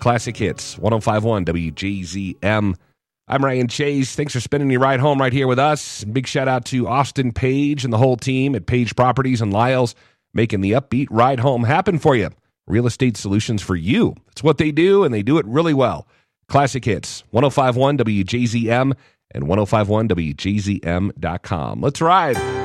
Classic Hits, 105.1 WJZM. I'm Ryan Chase. Thanks for spending your ride home right here with us. Big shout out to Austin Page and the whole team at Page Properties and Lyles, making the upbeat ride home happen for you. Real estate solutions for you. It's what they do, and they do it really well. Classic Hits, 105.1 WJZM and 105.1 WJZM.com. Let's ride.